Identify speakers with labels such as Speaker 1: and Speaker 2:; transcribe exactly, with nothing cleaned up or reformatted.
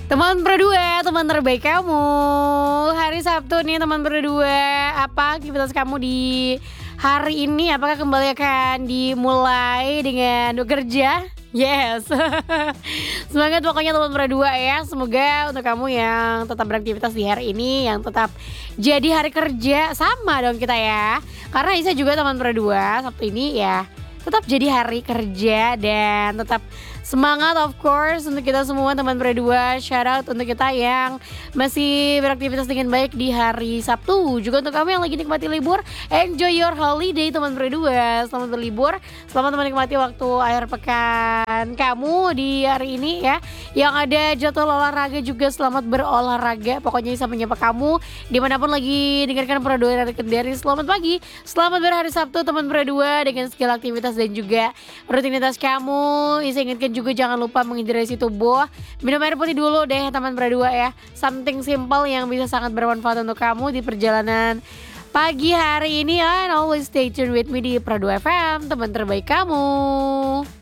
Speaker 1: Teman berdua, teman terbaik kamu. Hari Sabtu nih teman berdua. Apa aktivitas kamu di hari ini? Apakah kembali akan dimulai dengan bekerja? Yes. Semangat pokoknya teman berdua ya. Semoga untuk kamu yang tetap beraktivitas di hari ini, yang tetap jadi hari kerja sama dong kita ya. Karena Isa juga teman berdua Sabtu ini ya tetap jadi hari kerja dan tetap semangat of course untuk kita semua teman berdua. Shout out untuk kita yang masih beraktivitas dengan baik di hari Sabtu. Juga untuk kamu yang lagi nikmati libur, enjoy your holiday teman berdua. Selamat berlibur, selamat menikmati waktu akhir pekan kamu di hari ini ya. Yang ada jadwal olahraga juga selamat berolahraga. Pokoknya bisa menyapa kamu dimanapun lagi dengarkan Peraduan dari Kendari. Selamat pagi, selamat berhari Sabtu teman berdua dengan segala aktivitas dan juga rutinitas kamu. Saya ingatkan juga jangan lupa menghidrasi tubuh. Minum air putih dulu deh teman berdua ya. Something simple yang bisa sangat bermanfaat untuk kamu di perjalanan pagi hari ini. And always stay tuned with me di Peraduan F M, teman terbaik kamu.